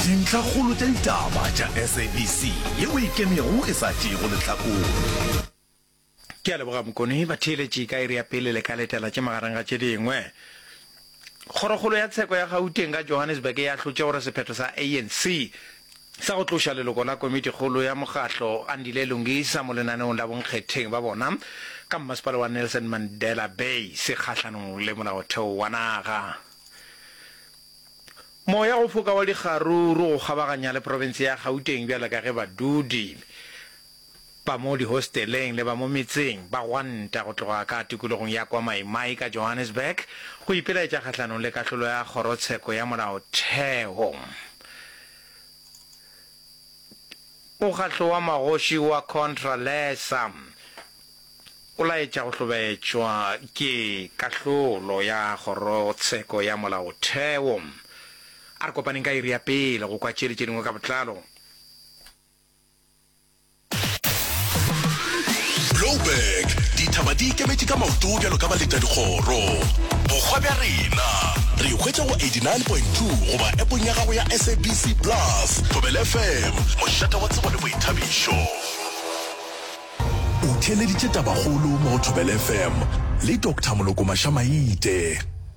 dintlhakgolo tša ditaba tša SABC yeo e kemego e sa tšego lehlakong. Ke a leboga mokone ba theeletše ka iri ya pele le ka letela tše magareng ga tše dingwe. Kgorokgolo ya tsheko ya Gauteng ka Johannesburg ya hlotše gore sephetho sa ANC sa go tloša leloko la komitikgolo ya mokgatlo Andile Lungisa mo lenaneong la bonkgetheng ba bona ka mmasepala wa Nelson Mandela Bay se kgahlanong le molaotheo wa naga. Moya go foka wa dikgaruru go kgabaganya le province ya Gauteng bjale ka ge badudi ba mo di-hosteleng le ba mo metseng ba gwanta go tloga ka tikologong ya kwa Maimai ka Johannesburg go ipelaetša kgahlanong le kahlolo ya kgorotsheko ya molaotheo. Mokgatlo wa magoši wa Contralesa o laetša go hlobetšwa ke kahlolo ya kgorotsheko ya molaotheo. A re kopaneng ka iri ya pele go kwa tšeletše dingwe ka botlalo. Blowback dithaba di ikemetše ka maoto bjalo ka baleta dikgoro bokgwa bja rena re hwetša go 89.2 goba appong ya gago ya SABC Plus Thobela FM mošata wa tsebo le boithabišo o theeleditše tabakgolo mo go Thobela FM le Dr. Moloko Mashamaite.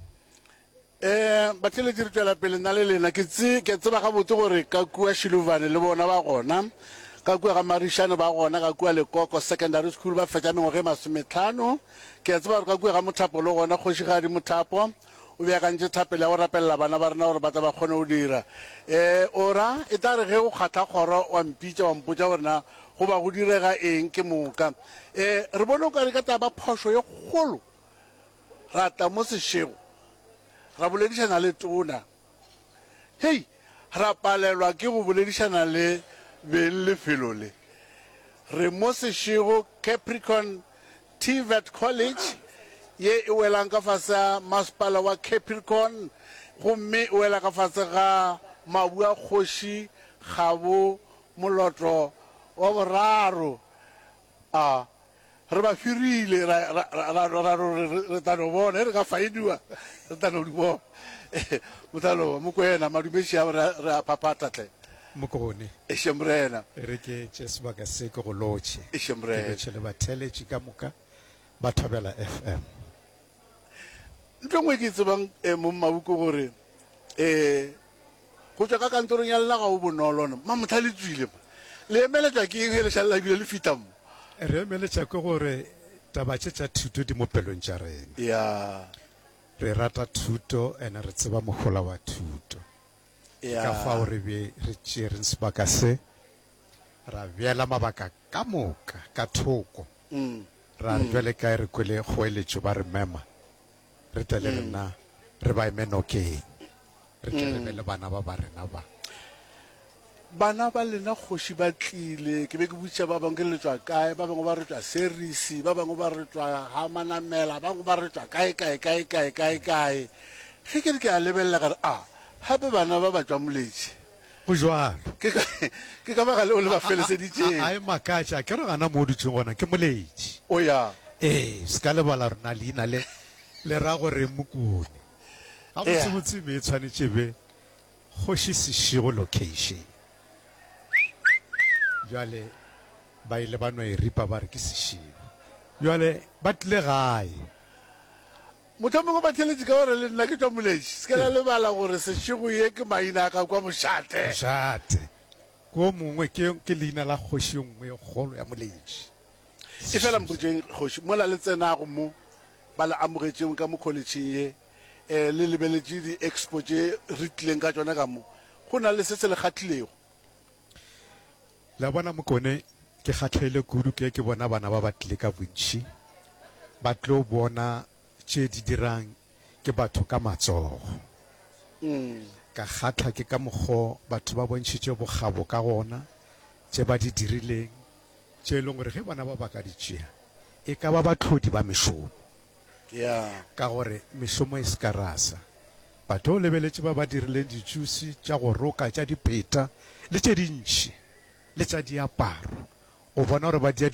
Ba tlile di tswela pele nna le lena ke tseba ga botse gore ka kua Shiluvane le bona ba gona ka kua ga Marishane ba gona ka kua Lekoko Secondary School ba fetša mengwaga e 50 ke tseba gore ka kua ga Mothapo le gona Kgošigadi Mothapo o beakantše thapelo ya go rapelela bana ba rena gore ba tla ba kgone go dira ora e tla re ge o kgatha kgoro wa mpitša wa mpotša gore na go ba go direga eng ke moka re bone o ka re ka taba phošo ye kgolo ra tla mo sešego ra boledišana le tona hei ra palelwa ke go boledišana le beng lefelo le re mo sešego Capricorn TVET College ye e welang ka fase masepala wa Capricorn gomme e wela ka fase ga Mabua Kgoši Gabo Molotlo wa boraro re ba firile re tano bona re ka faediwa re tano di bona motalo mo kwena madumeši a re a papata tle mokone e shemrena re ke tseba ka se go lotše e shemrena ke tšhele ba theletše ka moka ba Thobela FM ntongwe ke tsebang mo mabuko gore go tswa ka kantorong ya lla ga o bonolona mamotla le tswile le emeletšwa ke eng le šalla bile le fitamo re emeletša ke gore taba tše tša thuto di mo pelong tša rena ya re rata thuto ene re tseba mogola wa thuto ka fao re be re tšereng sebaka se ra bjela mabaka ka moka ka thoko ra re bjale kae re kwele kgoeletšo ba re mema re tle le rena re ba eme nokeng re tle re be le bana ba ba rena ba bana ba lena kgoši ba tlile ke be ke botša ba bangwe ke le tswa kae ba bangwe ba re tswa Serisi ba bangwe ba re tswa Hamanamela ba bangwe ba re tswa kae ge ke re ke a lebelela gare gape bana ba ba tswa Moletši go jalo ke ka baga le o le ba feleseditšeng a e makatša ke re gana mo dutšeng gona ke Moletši o ya se ka lebala rona leina le ra gore Mokone ga botsebotse be e tshwanetše be Kgoši Sešego location jale ba ile ba no e ripa ba re ke Sešego jale ba tlile gae motho mongwe ba theletše ka gore le nna ke tswa Moletši se ka la lebala gore Sešego ye ke maina a ka kwa Mošate ko mongwe ke leina la kgoši nngwe e kgolo ya Moletši e fela mpotseng kgoši mola le tsenago mo ba le amogetšeng ka mo kholetšheng ye le lebeletše di-expo tše re tlileng ka tsona ka mo go na le se se le kgahlilego la bona Mokone ke kgahlile kudu ke bona bana ba tlile ka bontši ba tlo bona tše di dirang ke batho ka matsogo ka kgatlha ke ka mokgwa batho ba bontšhitše bogabo ka gona tše ba di dirileng tše e leng gore ge bana ba ka di tšea e ka ba batlhodi ba mešomo ka gore mešomo e se ka rasa batho o lebeletše ba dirileng ditšusi tša go roka tša dipeta le tše dintši le tša diaparo o bona gore ba dia